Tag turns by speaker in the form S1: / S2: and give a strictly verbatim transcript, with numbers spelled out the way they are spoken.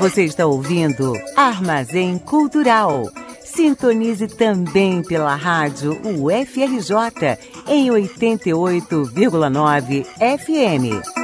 S1: Você está ouvindo Armazém Cultural. Sintonize também pela rádio U F R J em oitenta e oito vírgula nove F M.